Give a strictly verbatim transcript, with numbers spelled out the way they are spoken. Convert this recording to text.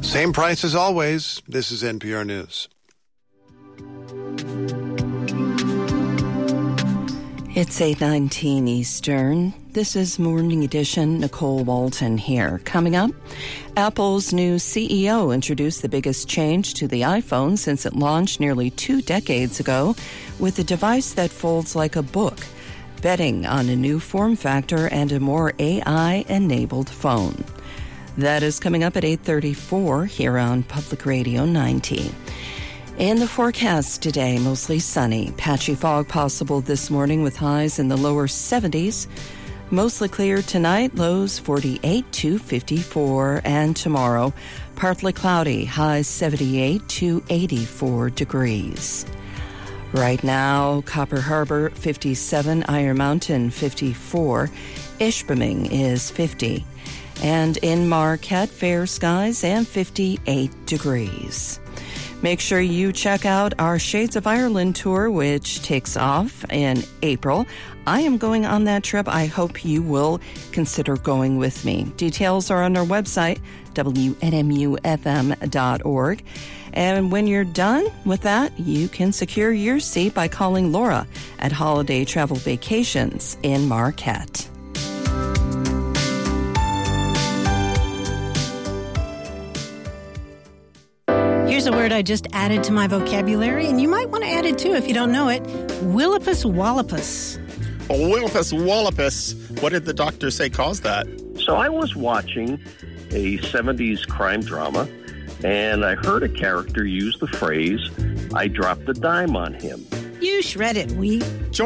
Same price as always. This is N P R News. It's eight nineteen Eastern. This is Morning Edition. Nicole Walton here. Coming up, Apple's new C E O introduced the biggest change to the iPhone since it launched nearly two decades ago with a device that folds like a book, betting on a new form factor and a more A I-enabled phone. That is coming up at eight thirty-four here on Public Radio ninety. In the forecast today, mostly sunny. Patchy fog possible this morning with highs in the lower seventies. Mostly clear tonight, lows forty-eight to fifty-four. And tomorrow, partly cloudy, highs seventy-eight to eighty-four degrees. Right now, Copper Harbor fifty-seven, Iron Mountain fifty-four, Ishpeming is fifty. And in Marquette, fair skies and fifty-eight degrees. Make sure you check out our Shades of Ireland tour, which takes off in April. I am going on that trip. I hope you will consider going with me. Details are on our website, W N M U F M dot org. And when you're done with that, you can secure your seat by calling Laura at Holiday Travel Vacations in Marquette. Here's a word I just added to my vocabulary, and you might want to add it too if you don't know it. Willipus wallopus. Willipus wallopus. What did the doctor say caused that? So I was watching a seventies crime drama, and I heard a character use the phrase, "I dropped a dime on him." You shred it, we.